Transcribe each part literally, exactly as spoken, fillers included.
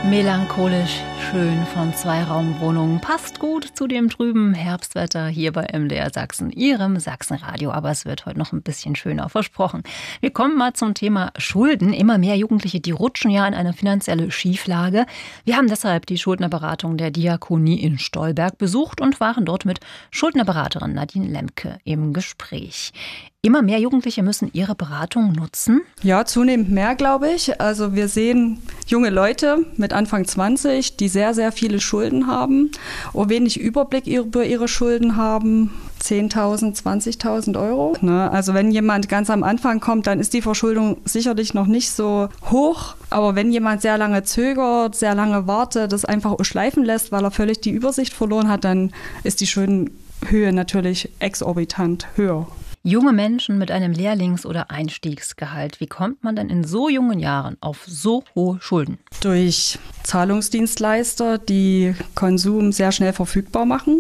Melancholisch schön von Zweiraumwohnungen. Passt gut zu dem trüben Herbstwetter hier bei M D R Sachsen, Ihrem Sachsenradio. Aber es wird heute noch ein bisschen schöner, versprochen. Wir kommen mal zum Thema Schulden. Immer mehr Jugendliche, die rutschen ja in eine finanzielle Schieflage. Wir haben deshalb die Schuldnerberatung der Diakonie in Stolberg besucht und waren dort mit Schuldnerberaterin Nadine Lemke im Gespräch. Immer mehr Jugendliche müssen ihre Beratung nutzen? Ja, zunehmend mehr, glaube ich. Also wir sehen junge Leute mit Anfang zwanzig, die sehr, sehr viele Schulden haben, auch wenig Überblick über ihre Schulden haben. zehntausend, zwanzigtausend Euro. Also wenn jemand ganz am Anfang kommt, dann ist die Verschuldung sicherlich noch nicht so hoch. Aber wenn jemand sehr lange zögert, sehr lange wartet, das einfach auch schleifen lässt, weil er völlig die Übersicht verloren hat, dann ist die Schuldenhöhe natürlich exorbitant höher. Junge Menschen mit einem Lehrlings- oder Einstiegsgehalt. Wie kommt man denn in so jungen Jahren auf so hohe Schulden? Durch Zahlungsdienstleister, die Konsum sehr schnell verfügbar machen.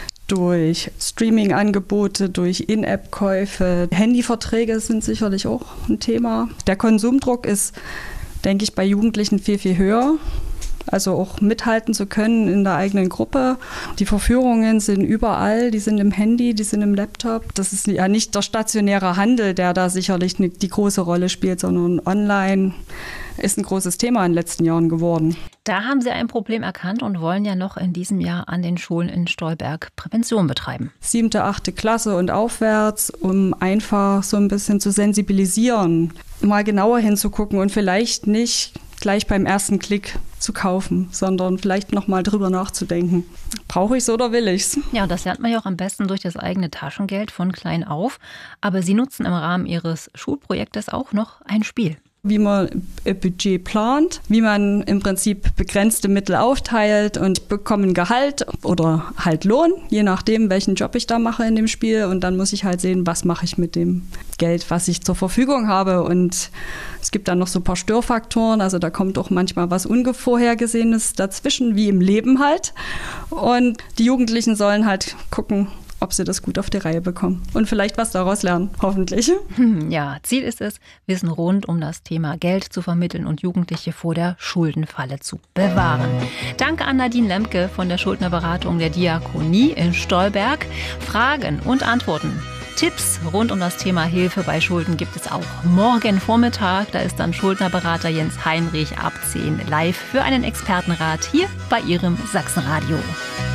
Durch Streaming-Angebote, durch In-App-Käufe. Handyverträge sind sicherlich auch ein Thema. Der Konsumdruck ist, denke ich, bei Jugendlichen viel, viel höher. Also auch mithalten zu können in der eigenen Gruppe. Die Verführungen sind überall, die sind im Handy, die sind im Laptop. Das ist ja nicht der stationäre Handel, der da sicherlich die große Rolle spielt, sondern online ist ein großes Thema in den letzten Jahren geworden. Da haben Sie ein Problem erkannt und wollen ja noch in diesem Jahr an den Schulen in Stolberg Prävention betreiben. Siebte, achte Klasse und aufwärts, um einfach so ein bisschen zu sensibilisieren, mal genauer hinzugucken und vielleicht nicht gleich beim ersten Klick zu kaufen, sondern vielleicht noch mal drüber nachzudenken. Brauche ich es oder will ich es? Ja, das lernt man ja auch am besten durch das eigene Taschengeld von klein auf. Aber Sie nutzen im Rahmen Ihres Schulprojektes auch noch ein Spiel. Wie man ein Budget plant, wie man im Prinzip begrenzte Mittel aufteilt und bekomme ein Gehalt oder halt Lohn, je nachdem, welchen Job ich da mache in dem Spiel. Und dann muss ich halt sehen, was mache ich mit dem Geld, was ich zur Verfügung habe. Und es gibt dann noch so ein paar Störfaktoren, also da kommt auch manchmal was Unvorhergesehenes dazwischen, wie im Leben halt. Und die Jugendlichen sollen halt gucken, ob sie das gut auf die Reihe bekommen und vielleicht was daraus lernen, hoffentlich. Ja, Ziel ist es, Wissen rund um das Thema Geld zu vermitteln und Jugendliche vor der Schuldenfalle zu bewahren. Danke an Nadine Lemke von der Schuldnerberatung der Diakonie in Stolberg. Fragen und Antworten, Tipps rund um das Thema Hilfe bei Schulden gibt es auch morgen Vormittag. Da ist dann Schuldnerberater Jens Heinrich ab zehn live für einen Expertenrat hier bei Ihrem Sachsenradio.